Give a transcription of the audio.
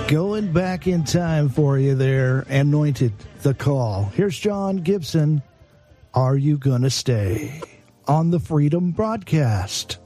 Going back in time for you there, Anointed the Call. Here's John Gibson. Are You Gonna Stay? On the Freedom Broadcast.